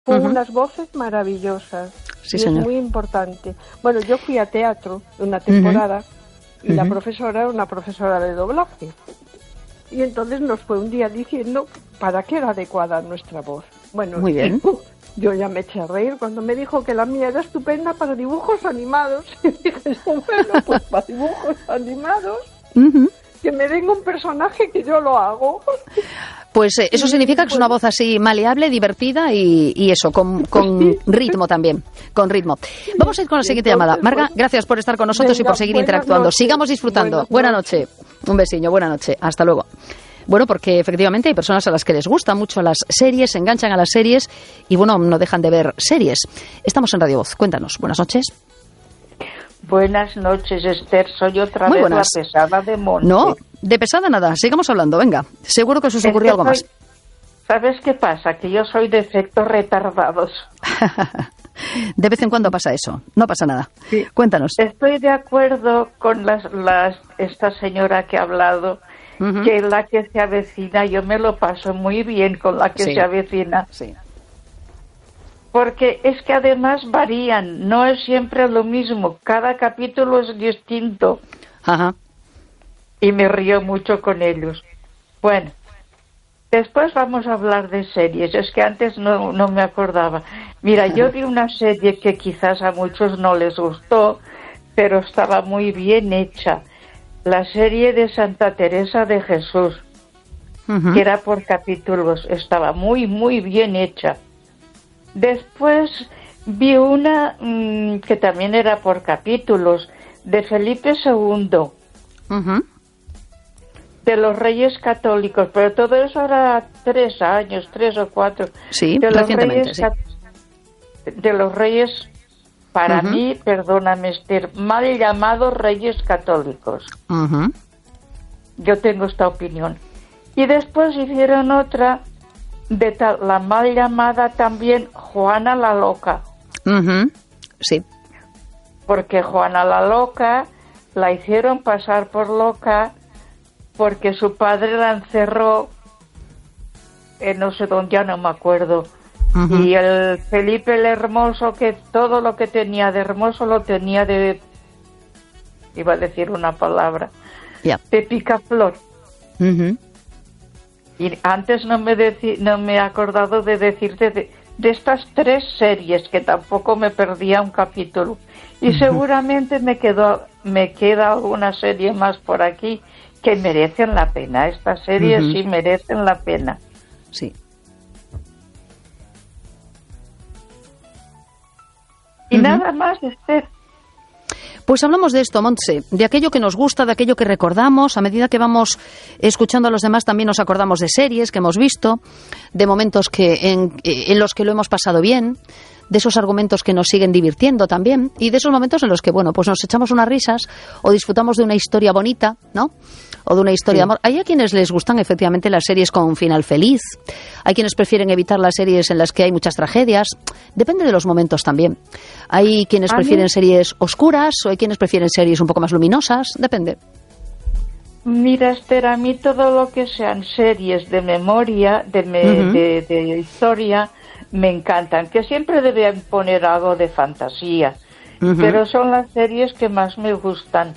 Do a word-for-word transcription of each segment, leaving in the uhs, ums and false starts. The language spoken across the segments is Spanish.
con uh-huh. unas voces maravillosas. Sí, y señor. es muy importante. Bueno, yo fui a teatro una temporada uh-huh. y uh-huh. la profesora era una profesora de doblaje. Y entonces nos fue un día diciendo para qué era adecuada nuestra voz. Bueno, muy bien. Yo ya me eché a reír cuando me dijo que la mía era estupenda para dibujos animados. Y dije, bueno, pues para dibujos animados, uh-huh. que me den un personaje que yo lo hago. Pues eh, eso significa que es una voz así maleable, divertida y, y eso, con, con sí. ritmo también, con ritmo. Vamos a ir con la siguiente Entonces, llamada. Marga, gracias por estar con nosotros venga, y por seguir interactuando. Noches. Sigamos disfrutando. Buena noche. Un besiño, buena noche. Hasta luego. Bueno, porque efectivamente hay personas a las que les gustan mucho las series, se enganchan a las series y, bueno, no dejan de ver series. Estamos en Radio Voz. Cuéntanos. Buenas noches. Buenas noches, Esther. Soy otra Muy vez buenas. la pesada de Monte. No, de pesada nada. Sigamos hablando. Venga, seguro que os ocurrió es que algo soy... más. ¿Sabes qué pasa? Que yo soy de efectos retardados. De vez en cuando pasa eso. No pasa nada. Sí. Cuéntanos. Estoy de acuerdo con las, las esta señora que ha hablado, uh-huh. que la que se avecina, yo me lo paso muy bien con la que sí. se avecina. Sí. Porque es que además varían, no es siempre lo mismo, cada capítulo es distinto. Ajá. Y me río mucho con ellos. Bueno, después vamos a hablar de series, es que antes no, no me acordaba. Mira, Ajá. yo vi una serie que quizás a muchos no les gustó, pero estaba muy bien hecha. La serie de Santa Teresa de Jesús, uh-huh. que era por capítulos, estaba muy, muy bien hecha. Después vi una mmm, que también era por capítulos, de Felipe segundo, uh-huh. de los Reyes Católicos, pero todo eso era tres años, tres o cuatro. Sí, de recientemente, los Reyes, sí. De los Reyes, para uh-huh. mí, perdóname, Esther, mal llamados Reyes Católicos. Uh-huh. Yo tengo esta opinión. Y después hicieron otra de ta- la mal llamada también Juana la Loca. Uh-huh. Sí. Porque Juana la Loca la hicieron pasar por loca porque su padre la encerró en no sé dónde, ya no me acuerdo. Uh-huh. Y el Felipe el Hermoso, que todo lo que tenía de hermoso lo tenía de, iba a decir una palabra, yeah. de picaflor. Uh-huh. Y antes no me deci- no me he acordado de decirte de, de estas tres series, que tampoco me perdía un capítulo. Y uh-huh. seguramente me quedó me queda alguna serie más por aquí que merecen la pena. Estas series uh-huh. sí merecen la pena. Sí. Y uh-huh. nada más, Esther. Pues hablamos de esto, Montse, de aquello que nos gusta, de aquello que recordamos. A medida que vamos escuchando a los demás también nos acordamos de series que hemos visto, de momentos que en, en los que lo hemos pasado bien, de esos argumentos que nos siguen divirtiendo también y de esos momentos en los que, bueno, pues nos echamos unas risas o disfrutamos de una historia bonita, ¿no? O de una historia sí. de amor. Hay a quienes les gustan efectivamente las series con final feliz, hay quienes prefieren evitar las series en las que hay muchas tragedias, depende de los momentos también. Hay quienes prefieren series oscuras o hay quienes prefieren series un poco más luminosas, depende. Mira, Esther, a mí todo lo que sean series de memoria, de, me, uh-huh. de, de historia, me encantan, que siempre deben poner algo de fantasía, uh-huh. pero son las series que más me gustan.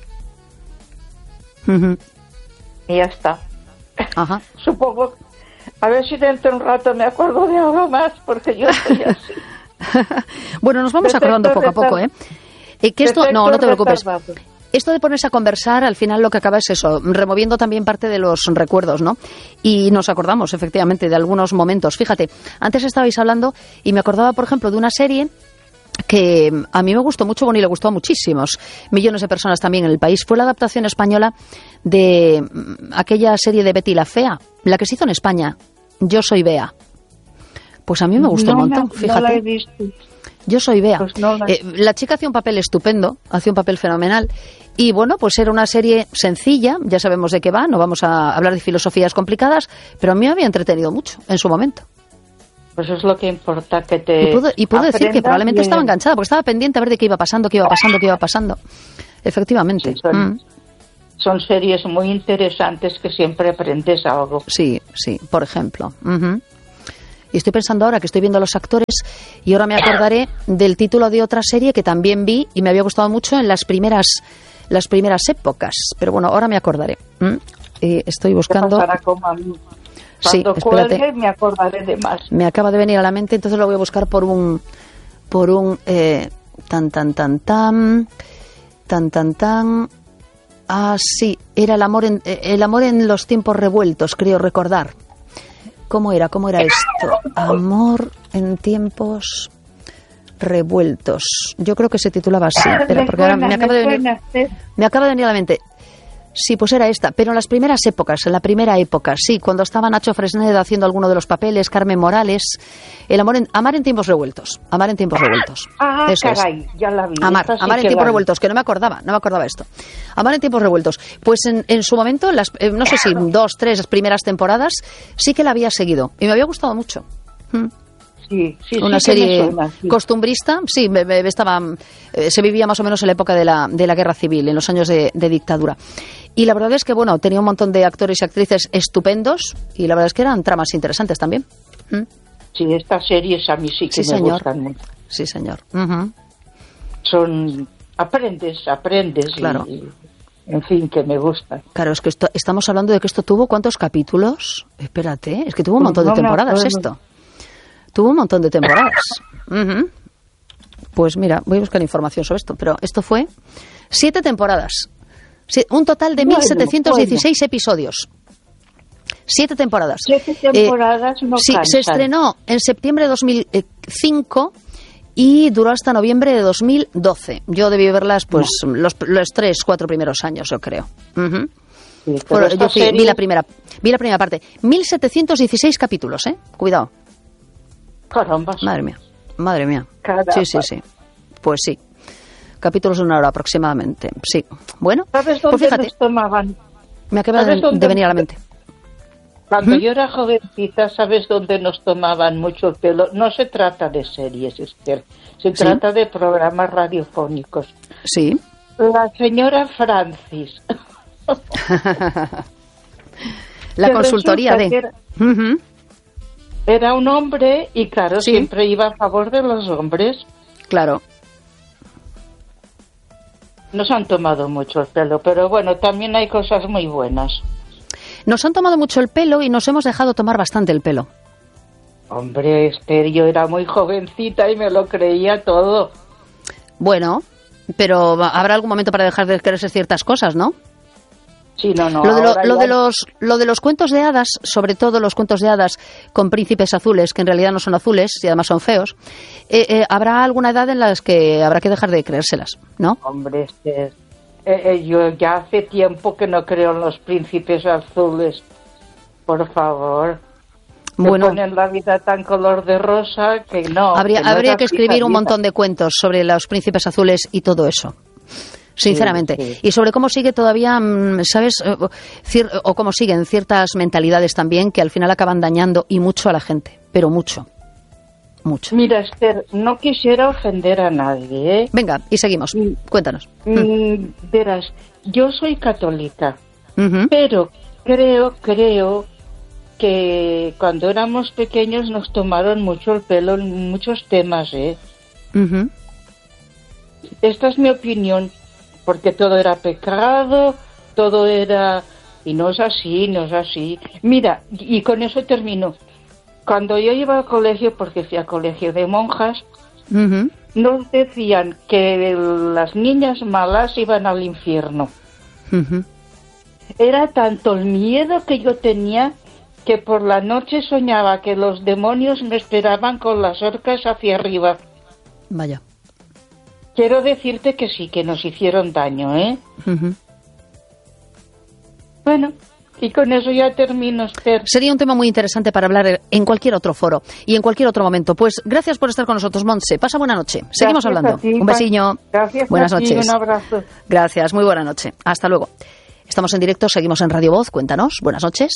Uh-huh. Y ya está. Ajá. Supongo, a ver si dentro de un rato me acuerdo de algo más, porque yo soy así. Bueno, nos vamos Defecto acordando poco a poco, ¿eh? eh que esto, no, no te preocupes. Retardado. Esto de ponerse a conversar, al final lo que acaba es eso, removiendo también parte de los recuerdos, ¿no? Y nos acordamos, efectivamente, de algunos momentos. Fíjate, antes estabais hablando y me acordaba, por ejemplo, de una serie que a mí me gustó mucho, bueno, y le gustó a muchísimos millones de personas también en el país. Fue la adaptación española de aquella serie de Betty la Fea, la que se hizo en España, Yo soy Bea. Pues a mí me gustó no, un montón, no, fíjate. No la he visto. Yo soy Bea. Pues no la... Eh, la chica hacía un papel estupendo, hacía un papel fenomenal. Y bueno, pues era una serie sencilla, ya sabemos de qué va, no vamos a hablar de filosofías complicadas, pero a mí me había entretenido mucho en su momento. Pues es lo que importa, que te Y puedo, y puedo decir que probablemente bien. estaba enganchada, porque estaba pendiente a ver de qué iba pasando, qué iba pasando, qué iba pasando. Efectivamente. Sí, son, mm. son series muy interesantes que siempre aprendes algo. Sí, sí, por ejemplo. Uh-huh. Y estoy pensando ahora que estoy viendo a los actores y ahora me acordaré del título de otra serie que también vi y me había gustado mucho en las primeras las primeras épocas. Pero bueno, ahora me acordaré. ¿Mm? Eh, estoy buscando... Como a mí. Sí, Cuando espérate. cuelgue me acordaré de más. Me acaba de venir a la mente, entonces lo voy a buscar por un... por un... Eh, tan, tan, tan, tan... tan, tan, tan... Ah, sí, era el amor en, el amor en los tiempos revueltos, creo recordar. ¿Cómo era? ¿Cómo era esto? Amor en tiempos revueltos. Yo creo que se titulaba así. Espera, porque ahora me acaba de venir, me acaba de venir a la mente. Sí, pues era esta, pero en las primeras épocas, en la primera época, sí, cuando estaba Nacho Fresneda haciendo alguno de los papeles, Carmen Morales, el amor en, Amar en tiempos revueltos, Amar en tiempos revueltos. Ah, eso caray, es. ya la vi. Amar, sí Amar en tiempos revueltos, que no me acordaba, no me acordaba esto. Amar en tiempos revueltos. Pues en, en su momento, las, eh, no sé si dos, tres las primeras temporadas, sí que la había seguido y me había gustado mucho. ¿Mm? Sí, sí, Una sí serie suena, sí. costumbrista, sí, me, me, estaba, eh, se vivía más o menos en la época de la, de la guerra civil, en los años de, de dictadura. Y la verdad es que, bueno, tenía un montón de actores y actrices estupendos y la verdad es que eran tramas interesantes también. ¿Mm? Sí, estas series a mí sí que Sí, me señor. gustan mucho. Sí, señor. Uh-huh. Son, aprendes, aprendes Claro. y, en fin, que me gusta. Claro, es que esto, estamos hablando de que esto tuvo ¿cuántos capítulos? Espérate, es que tuvo un montón de No me temporadas acuerdo. esto. Tuvo un montón de temporadas. Uh-huh. Pues mira, voy a buscar información sobre esto, pero esto fue siete temporadas. Sí, un total de Bueno, mil setecientos dieciséis bueno. episodios. Siete temporadas. Siete temporadas Eh, no Sí, cansan. se estrenó en septiembre de dos mil cinco y duró hasta noviembre de dos mil doce. Yo debí verlas pues los, los tres, cuatro primeros años, yo creo. Uh-huh. Sí, pero Fueron- esta yo fui- serie- vi la primera, vi la primera parte. mil setecientos dieciséis capítulos, ¿eh? Cuidado. Caramba. Madre mía, madre mía. Caramba. Sí, sí, sí. Pues sí. Capítulos de una hora aproximadamente. Sí. Bueno, ¿Sabes pues dónde fíjate, nos tomaban? me acaba de, ¿sabes dónde- de venir a la mente. Cuando ¿Mm? yo era jovencita, ¿sabes dónde nos tomaban mucho el pelo? No se trata de series, Esther. Se Sí. trata de programas radiofónicos. Sí. La señora Francis. La Que consultoría resulta de... que era- Ujú. Era un hombre y, claro, Sí. siempre iba a favor de los hombres. Claro. Nos han tomado mucho el pelo, pero bueno, también hay cosas muy buenas. Nos han tomado mucho el pelo y nos hemos dejado tomar bastante el pelo. Hombre, Esther, yo era muy jovencita y me lo creía todo. Bueno, pero habrá algún momento para dejar de creerse ciertas cosas, ¿no? Sí, no, no. Lo de, lo, ahora lo ya- de los lo de los cuentos de hadas, sobre todo los cuentos de hadas con príncipes azules, que en realidad no son azules y además son feos, eh, eh, habrá alguna edad en las que habrá que dejar de creérselas, ¿no? Hombre, Esther, eh, eh, yo ya hace tiempo que no creo en los príncipes azules. Por favor. Que Bueno, ponen la vida tan color de rosa que no. habría, que no habría es que así escribir la un vida. montón de cuentos sobre los príncipes azules y todo eso. Sinceramente. Sí, sí. Y sobre cómo sigue todavía, mm, ¿sabes? Eh, cier- o cómo siguen ciertas mentalidades también que al final acaban dañando y mucho a la gente. Pero mucho. Mucho. Mira, Esther, no quisiera ofender a nadie, ¿eh? Venga, y seguimos. Cuéntanos. Mm, verás, yo soy católica, Ujú. pero creo, creo que cuando éramos pequeños nos tomaron mucho el pelo en muchos temas, ¿eh? Ujú. Esta es mi opinión, porque todo era pecado, todo era... Y no es así, no es así. Mira, y con eso termino. Cuando yo iba al colegio, porque fui a colegio de monjas, Ujú. nos decían que las niñas malas iban al infierno. Ujú. Era tanto el miedo que yo tenía que por la noche soñaba que los demonios me esperaban con las horcas hacia arriba. Vaya. Quiero decirte que sí, que nos hicieron daño, ¿eh? Ujú. Bueno, y con eso ya termino, Esther. Sería un tema muy interesante para hablar en cualquier otro foro y en cualquier otro momento. Pues gracias por estar con nosotros, Montse. Pasa buena noche. Seguimos Gracias hablando. a ti, Un Pa- besiño. Gracias Buenas a ti, noches. un abrazo. Gracias, muy buena noche. Hasta luego. Estamos en directo, seguimos en Radio Voz. Cuéntanos. Buenas noches.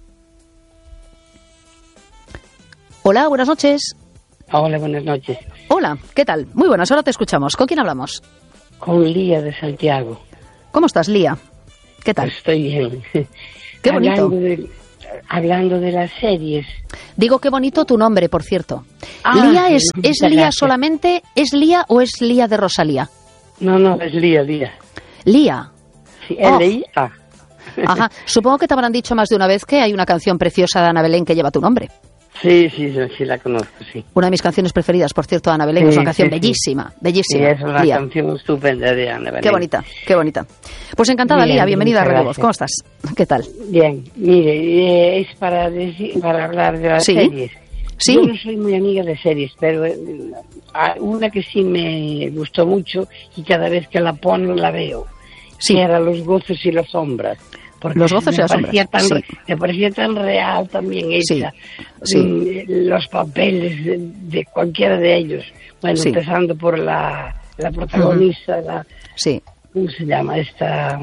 Hola, buenas noches. Hola, buenas noches. Hola, ¿qué tal? Muy buenas, ahora te escuchamos. ¿Con quién hablamos? Con Lía de Santiago. ¿Cómo estás, Lía? ¿Qué tal? Estoy bien. Qué bonito. Hablando de, hablando de las series. Digo, qué bonito tu nombre, por cierto. Ah, ¿Lía sí, es, es muchas Lía gracias. solamente? ¿Es Lía o es Lía de Rosalía? No, no, es Lía, Lía. Lía. Sí, Oh. L I A. Ajá. Supongo que te habrán dicho más de una vez que hay una canción preciosa de Ana Belén que lleva tu nombre. Sí, sí, sí, sí, la conozco, sí. Una de mis canciones preferidas, por cierto, de Ana Belén. Sí, es una canción sí, sí. bellísima, Sí, bellísima. es una Lía. canción estupenda de Ana Belén. Qué bonita, qué bonita. Pues encantada, Bien, Lía, bienvenida a muchas Renuevos. ¿Cómo estás? ¿Qué tal? Bien, mire, eh, es para decir, para hablar de las Sí. series. Sí. Yo no soy muy amiga de series, pero eh, hay una que sí me gustó mucho y cada vez que la pongo la veo. Sí. Que era Los gozos y las sombras. Porque Los gozos y me las parecía sombras, tan, sí. Me parecía tan real también Sí, hecha. sí. Mm, Los papeles de, de cualquiera de ellos. Bueno, Sí. empezando por la, la protagonista, la, Sí. ¿cómo se llama? Esta...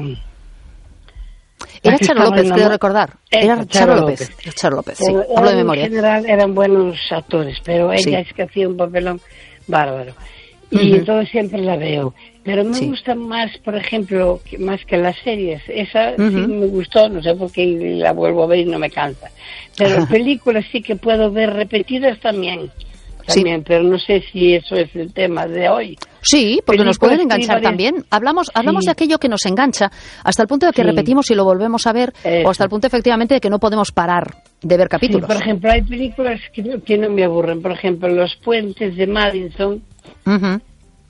Era la que Charo estaba López, enamor- creo recordar. Esa, Era Charo Charo López. López. Era Charo López, sí. Pero Hablo de eran, memoria. En general eran buenos actores, pero ella Sí. es que hacía un papelón bárbaro. Y Ujú. entonces siempre la veo. Pero me Sí. gusta más, por ejemplo, que, más que las series. Esa sí Ujú. me gustó, no sé por qué la vuelvo a ver y no me cansa. Pero películas sí que puedo ver repetidas también. Sí. También, pero no sé si eso es el tema de hoy. Sí, porque nos Películas pueden que enganchar varias- también. Hablamos, hablamos Sí. de aquello que nos engancha hasta el punto de que Sí. repetimos y lo volvemos a ver, Eso. o hasta el punto efectivamente de que no podemos parar de ver Sí, capítulos. por ejemplo, hay películas que no, que no me aburren. Por ejemplo, Los puentes de Madison, Ujú,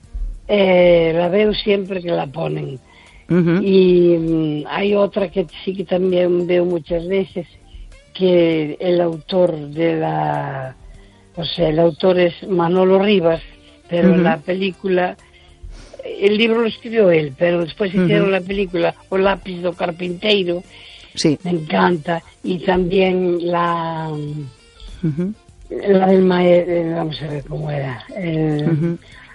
eh, la veo siempre que la ponen. ujú. Y mm, hay otra que sí que también veo muchas veces, que el autor de la... O sea, el autor es Manolo Rivas, pero Ujú. la película... El libro lo escribió él, pero después hicieron Ujú. la película O lápiz do carpinteiro, Sí. me encanta. Y también la... Ujú, La del maestro, vamos a ver cómo era. El, ujú.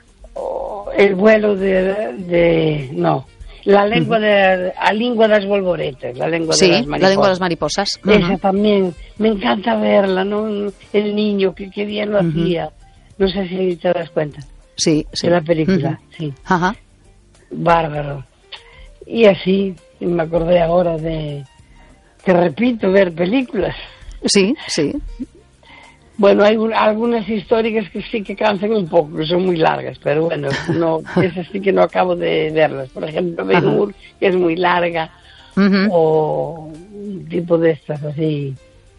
o el vuelo de, de no, la lengua de a lengua das bolboretas, la lengua Sí, de las mariposas. la lengua de las mariposas. Esa Ujú. también, me encanta verla, ¿no? El niño que, que bien lo Ujú. hacía. No sé si te das cuenta Sí, sí. de la película, Ujú. sí. Ajá. Bárbaro. Y así, me acordé ahora de que repito ver películas. Sí, sí. Bueno, hay un- algunas históricas que sí que cansan un poco, que son muy largas, pero bueno, no, esas sí que no acabo de verlas. Por ejemplo, Ben Ajá. Hur, que es muy larga, Ujú. o un tipo de estas así,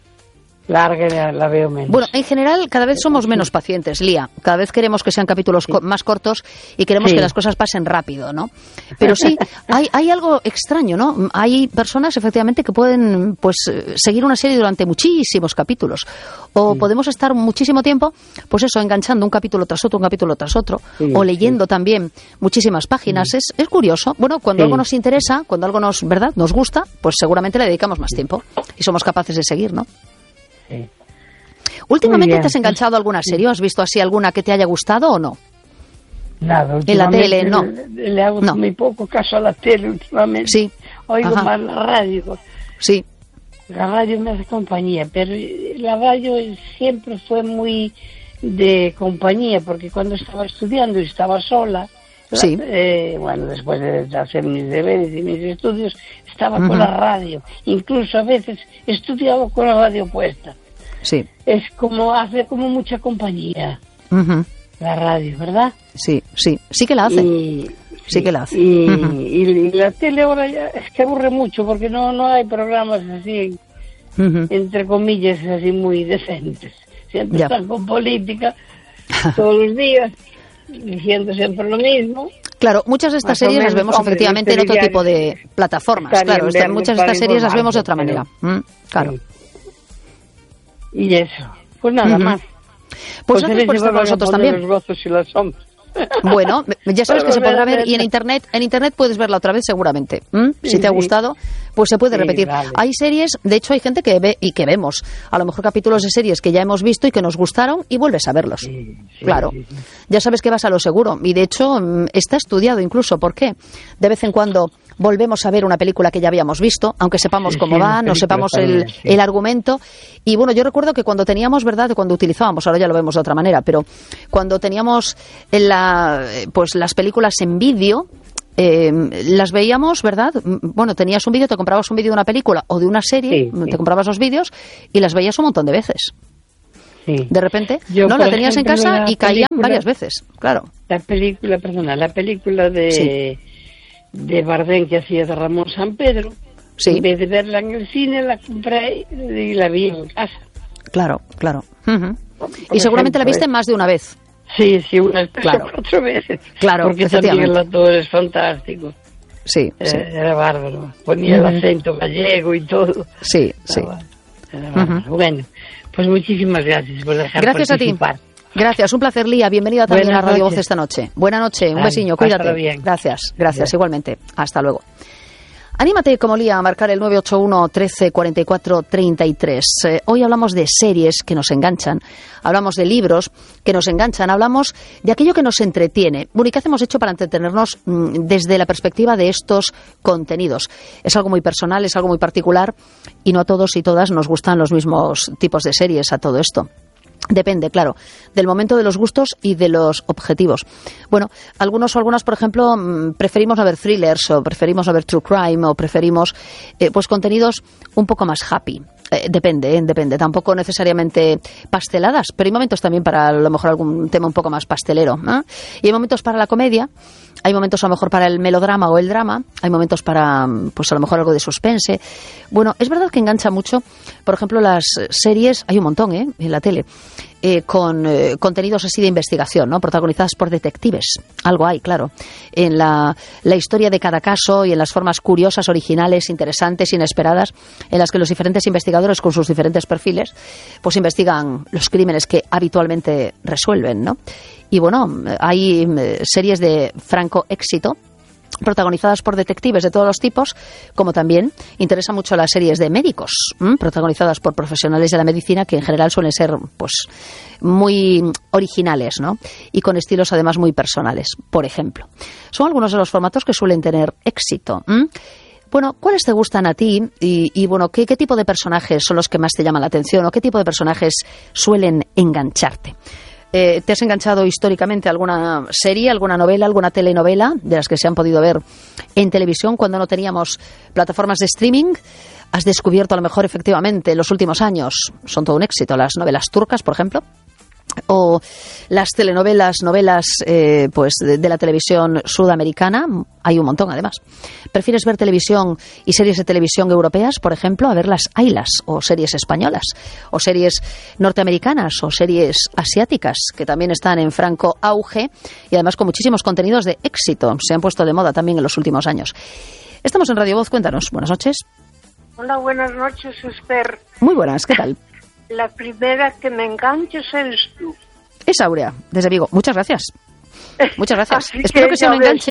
larga la, la veo menos. Bueno, en general cada vez somos menos pacientes, Lía. Cada vez queremos que sean capítulos co- más cortos y queremos Sí. que las cosas pasen rápido, ¿no? Pero sí, hay, hay algo extraño, ¿no? Hay personas, efectivamente, que pueden pues eh, seguir una serie durante muchísimos capítulos. O podemos estar muchísimo tiempo, pues eso, enganchando un capítulo tras otro, un capítulo tras otro. Sí, o leyendo también muchísimas páginas. Es, es curioso. Bueno, cuando Sí. algo nos interesa, cuando algo nos, ¿verdad?, nos gusta, pues seguramente le dedicamos más tiempo. Y somos capaces de seguir, ¿no? Sí. ¿Últimamente bien. te has enganchado a alguna serie? ¿Has visto así alguna que te haya gustado o no? Nada, En la tele, no. Le, le hago No. muy poco caso a la tele últimamente. Sí. Oigo Ajá. más la radio. Sí. La radio me hace compañía, pero la radio siempre fue muy de compañía, porque cuando estaba estudiando y estaba sola, Sí. eh, bueno, después de hacer mis deberes y mis estudios, estaba Ujú. con la radio. Incluso a veces estudiaba con la radio puesta. Sí. Es como, hace como mucha compañía Ujú. la radio, ¿verdad? Sí, sí. Sí que la hace. Y, Sí que la hace. Y, Ujú. y la tele ahora ya es que aburre mucho, porque no, no hay programas así, Ujú. entre comillas, así muy decentes. Siempre Ya. están con política todos los días, diciendo siempre lo mismo. Claro, muchas de estas Más o series las menos, vemos hombre, efectivamente en el otro telediario tipo de plataformas. está Claro, bien esta- verlo muchas de para estas series las vemos de otra informarse, manera. Mm, claro. Sí. Y eso. Pues nada Ujú. más. Pues a gracias ver por si estar con vuelven a nosotros poner también. Los gozos y las sombras. Bueno, ya sabes que se Para podrá volver a ver y en verla. internet, en internet puedes verla otra vez seguramente. ¿m? Si Sí, te ha sí. gustado, pues se puede Sí, repetir. vale. Hay series, de hecho hay gente que ve y que vemos, a lo mejor capítulos de series que ya hemos visto y que nos gustaron y vuelves a verlos. Sí, sí, Claro. sí, sí. Ya sabes que vas a lo seguro y de hecho mm, está estudiado incluso. ¿Por qué? De vez en cuando volvemos a ver una película que ya habíamos visto, aunque sepamos Sí, cómo sí, va, las no películas sepamos el, también, sí. el argumento. Y bueno, yo recuerdo que cuando teníamos, ¿verdad?, cuando utilizábamos, ahora ya lo vemos de otra manera, pero cuando teníamos en la, pues las películas en vídeo, eh, las veíamos, ¿verdad? Bueno, tenías un vídeo, te comprabas un vídeo de una película o de una serie, sí, te sí. comprabas los vídeos y las veías un montón de veces. Sí. De repente, Yo, no, la tenías ejemplo, en casa y caían película, varias veces, claro. La película, perdona, la película de, sí. de Bardem que hacía de Ramón San Pedro, sí. en vez de verla en el cine, la compré y la vi en casa. Claro, claro. Uh-huh. Y seguramente ejemplo, la viste eh. más de una vez. Sí, sí, unas tres claro. o cuatro veces. Claro, porque también el actor es fantástico. Sí, eh, sí. Era bárbaro. Ponía uh-huh. el acento gallego y todo. Sí, sí. Era, era bárbaro. Uh-huh. Bueno, pues muchísimas gracias por dejar Gracias participar. a ti. Gracias, un placer, Lía. Bienvenida también Buenas a Radio noches. Voz esta noche. Buena noche, un Ay, besiño, cuídate. Bien. Gracias, gracias, bien. Igualmente. Hasta luego. Anímate como Lía a marcar el nueve ocho uno, trece, cuarenta y cuatro, treinta y tres. Eh, hoy hablamos de series que nos enganchan, hablamos de libros que nos enganchan, hablamos de aquello que nos entretiene. Bueno, ¿y qué hacemos hecho para entretenernos mmm, desde la perspectiva de estos contenidos? Es algo muy personal, es algo muy particular y no a todos y todas nos gustan los mismos tipos de series a todo esto. Depende, claro, del momento, de los gustos y de los objetivos. Bueno, algunos o algunas, por ejemplo, preferimos a ver thrillers o preferimos a ver true crime o preferimos eh, pues contenidos un poco más happy. Eh, depende, eh, depende. Tampoco necesariamente pasteladas, pero hay momentos también para a lo mejor algún tema un poco más pastelero, ¿eh? Y hay momentos para la comedia, hay momentos a lo mejor para el melodrama o el drama, hay momentos para, pues a lo mejor algo de suspense. Bueno, es verdad que engancha mucho, por ejemplo, las series, hay un montón, ¿eh? En la tele. Eh, con eh, contenidos así de investigación, ¿no? Protagonizadas por detectives. Algo hay, claro. En la, la historia de cada caso y en las formas curiosas, originales, interesantes, inesperadas, en las que los diferentes investigadores con sus diferentes perfiles, pues investigan los crímenes que habitualmente resuelven, ¿no? Y bueno, hay eh, series de franco éxito, protagonizadas por detectives de todos los tipos, como también interesa mucho las series de médicos, ¿m? protagonizadas por profesionales de la medicina que en general suelen ser pues muy originales, ¿no? Y con estilos además muy personales, por ejemplo. Son algunos de los formatos que suelen tener éxito. ¿m? Bueno, ¿cuáles te gustan a ti? Y, y bueno, ¿qué, ¿qué tipo de personajes son los que más te llaman la atención? ¿O qué tipo de personajes suelen engancharte? Eh, ¿Te has enganchado históricamente a alguna serie, alguna novela, alguna telenovela de las que se han podido ver en televisión cuando no teníamos plataformas de streaming? ¿Has descubierto a lo mejor efectivamente en los últimos años, son todo un éxito, las novelas turcas, por ejemplo? O las telenovelas, novelas eh, pues de, de la televisión sudamericana, hay un montón además. ¿Prefieres ver televisión y series de televisión europeas, por ejemplo, a ver las Ailas, o series españolas, o series norteamericanas, o series asiáticas, que también están en franco auge y además con muchísimos contenidos de éxito, se han puesto de moda también en los últimos años? Estamos en Radio Voz, cuéntanos, buenas noches. Hola, buenas noches, Esther. Muy buenas, ¿qué tal? La primera que me enganches eres tú. Es Aurea, desde Vigo. Muchas gracias. Muchas gracias. Espero que, que se me enganche.